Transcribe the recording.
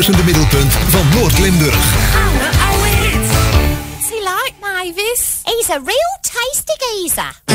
bruisende middelpunt van Noord-Limburg. What's he like, Mavis? He's a real tasty geezer.